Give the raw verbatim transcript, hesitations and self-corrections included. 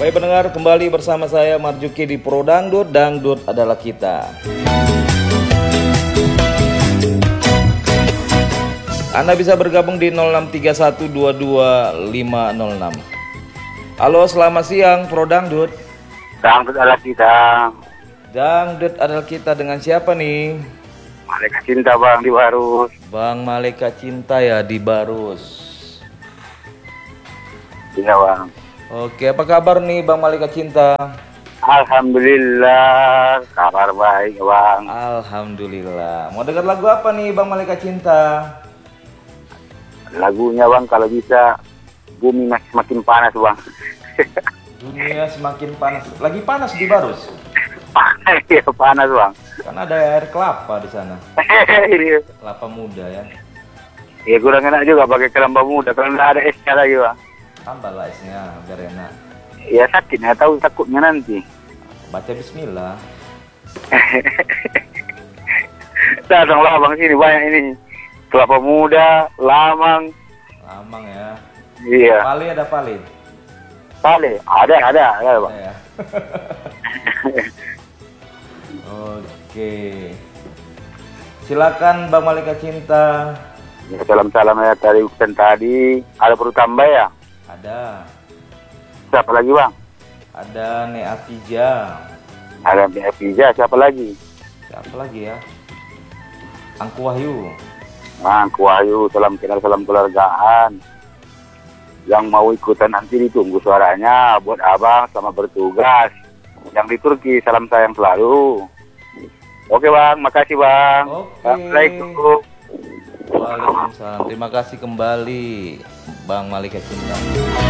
Baik pendengar, kembali bersama saya Marjuki di Pro Dangdut, Dangdut adalah kita. Anda bisa bergabung di nol enam tiga satu dua dua lima nol enam. Halo, selamat siang Pro Dangdut. Dangdut adalah kita. Dangdut adalah kita dengan siapa nih? Malaikat Cinta Bang di Barus. Bang Malaikat Cinta ya di Barus. Iya Bang. Oke, apa kabar nih Bang Malaikat Cinta? Alhamdulillah, kabar baik Bang. Alhamdulillah. Mau dengar lagu apa nih Bang Malaikat Cinta? Lagunya Bang kalau bisa bumi masih semakin panas Bang. Dunia semakin panas. Lagi panas di Barus? Panas ya, panas Bang. Kan ada air kelapa di sana. Kelapa muda ya. Ya kurang enak juga pakai kelapa muda kalau nggak ada esnya lagi Bang. Tambahlah esnya biar enak. Ya sakit, nggak tahu takutnya nanti. Baca bismillah. Datanglah Bang sini banyak ini. Kelapa muda, lamang. Lamang ya. Iya. Pali ada pali? Pali, ada, ada, ada Bang. Ada ya. Oke. Silakan Bang Malaikat Cinta. Ya, salam-salam ya tadi pesan tadi. Ada perlu tambah ya? Ada. Siapa lagi Bang? Ada Neatija. Ada Mbak Fiza, siapa lagi? Siapa lagi ya? Angku Wahyu. Bang Wahyu, salam kenal, salam keluargaan. Yang mau ikutan nanti ditunggu suaranya. Buat abang sama bertugas. Yang di Turki, salam sayang selalu. Oke Bang, makasih Bang. Oke. Assalamualaikum. Waalaikumsalam. Terima kasih kembali Bang Malaikat Cinta.